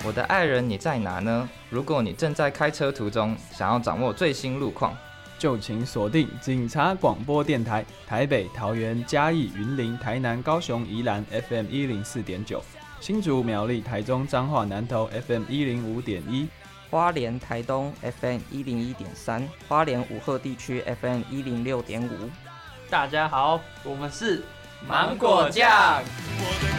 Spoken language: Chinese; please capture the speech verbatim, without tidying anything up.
我的爱人你在哪呢？如果你正在开车途中，想要掌握最新路况， 就请锁定警察广播电台，台北、桃园、嘉义、云林、台南、高雄、宜兰 F M 一零四点九，新竹、苗栗、台中、彰化、南投 F M 一零五点一， 花莲、台东 F M 一零一点三，花莲武鹤地区 F M 一零六点五。 大家好，我们是芒果酱。